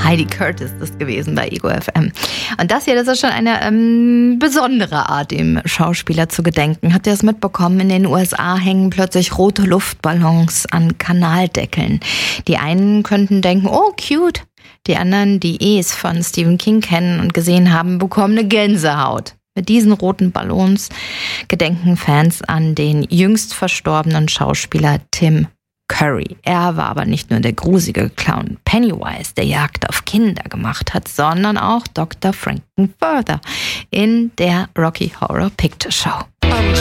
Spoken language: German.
Heidi Curtis ist gewesen bei Ego FM. Und das ist schon eine besondere Art, dem Schauspieler zu gedenken. Habt ihr das mitbekommen? In den USA hängen plötzlich rote Luftballons an Kanaldeckeln. Die einen könnten denken, oh, cute. Die anderen, die es von Stephen King kennen und gesehen haben, bekommen eine Gänsehaut. Mit diesen roten Ballons gedenken Fans an den jüngst verstorbenen Schauspieler Tim Curry. Er war aber nicht nur der gruselige Clown Pennywise, der Jagd auf Kinder gemacht hat, sondern auch Dr. Frankenfurter in der Rocky Horror Picture Show.